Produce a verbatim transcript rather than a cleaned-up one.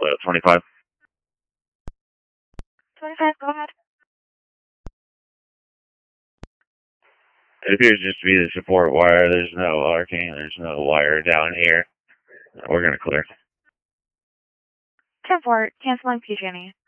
Uh, twenty-five. twenty-five, go ahead. It appears just to be the support wire. There's no arcing. There's no wire down here. We're going to clear. ten four, canceling P G and E.